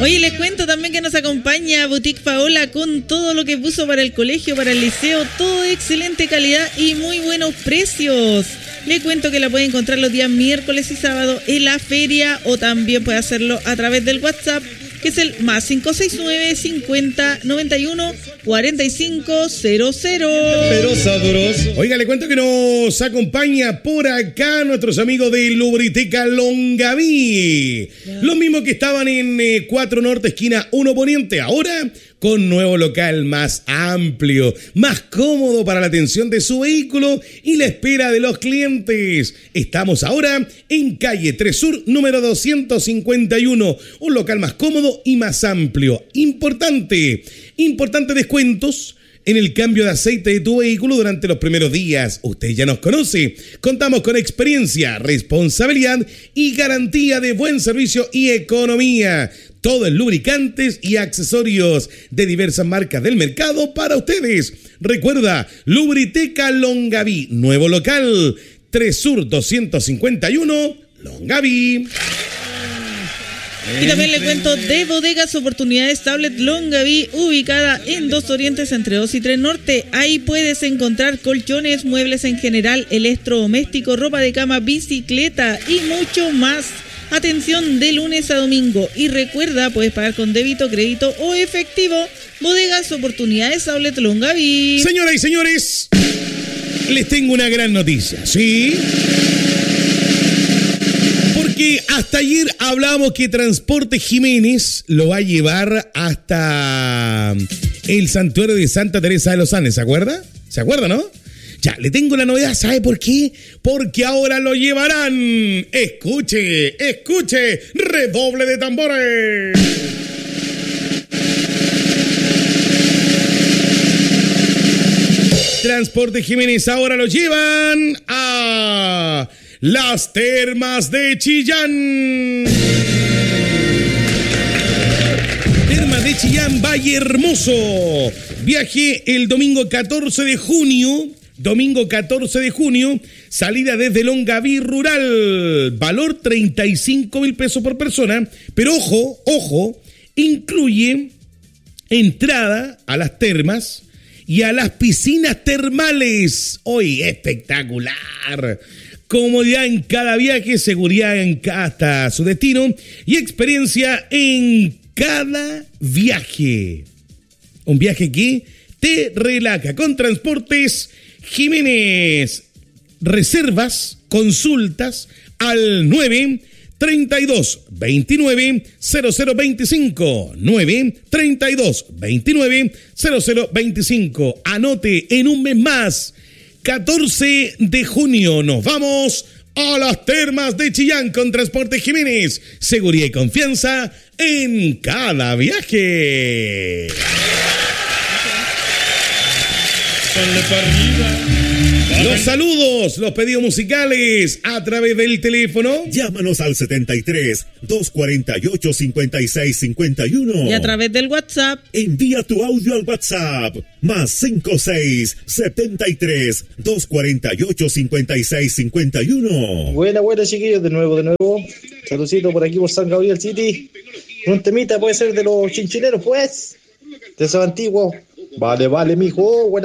Oye, les cuento también que nos acompaña Boutique Paola con todo lo que puso para el colegio, para el liceo, todo de excelente calidad y muy buenos precios. Le cuento que la puede encontrar los días miércoles y sábado en la feria o también puede hacerlo a través del WhatsApp, que es el más 569 50 91 45 00. Pero sabroso. Oiga, le cuento que nos acompaña por acá nuestros amigos de Lubriteca Longaví. Los mismos que estaban en 4 Norte, esquina 1 Poniente. Ahora con nuevo local más amplio, más cómodo para la atención de su vehículo y la espera de los clientes. Estamos ahora en calle 3 Sur, número 251. Un local más cómodo y más amplio. Importante descuentos en el cambio de aceite de tu vehículo durante los primeros días. Usted ya nos conoce. Contamos con experiencia, responsabilidad y garantía de buen servicio y economía. Todo en lubricantes y accesorios de diversas marcas del mercado para ustedes. Recuerda, Lubriteca Longaví, nuevo local, 3 Sur 251, Longaví. Y también le cuento de Bodegas Oportunidades Tablet Longaví, ubicada en 2 Orientes entre 2 y 3 Norte. Ahí puedes encontrar colchones, muebles en general, electrodomésticos, ropa de cama, bicicleta y mucho más. Atención de lunes a domingo. Y recuerda, puedes pagar con débito, crédito o efectivo. Bodegas Oportunidades Tablet Longaví. Señoras y señores, les tengo una gran noticia, ¿sí? Porque hasta ayer hablábamos que Transporte Jiménez lo va a llevar hasta el santuario de Santa Teresa de los Andes, ¿se acuerda? ¿Se acuerda, no? Ya, le tengo la novedad, ¿sabe por qué? Porque ahora lo llevarán. Escuche, redoble de tambores. Transporte Jiménez ahora lo llevan a las Termas de Chillán. Termas de Chillán, Valle Hermoso. Viaje el domingo 14 de junio. Salida desde Longaví Rural, valor 35,000 pesos por persona, pero ojo, incluye entrada a las termas y a las piscinas termales. Hoy espectacular. Comodidad en cada viaje, seguridad hasta su destino y experiencia en cada viaje. Un viaje que te relaja con Transportes Jiménez. Reservas, consultas al 932-29-0025. 932-29-0025. Anote, en un mes más, 14 de junio, nos vamos a las Termas de Chillán con Transporte Jiménez. Seguridad y confianza en cada viaje. Los saludos, los pedidos musicales a través del teléfono. Llámanos al 73-248-5651. Y a través del WhatsApp. Envía tu audio al WhatsApp. Más 56-73-248-5651. Buena, chiquillos, de nuevo. Saludcito por aquí por San Gabriel City. Un temita puede ser de los chinchineros, pues. De esos antiguos. Vale, mijo. Buena.